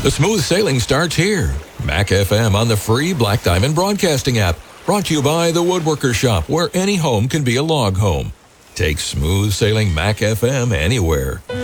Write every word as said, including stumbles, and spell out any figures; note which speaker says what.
Speaker 1: The smooth sailing starts here. Mac F M on the free Black Diamond Broadcasting app. Brought to you by The Woodworker Shop, where any home can be a log home. Take smooth sailing Mac F M anywhere.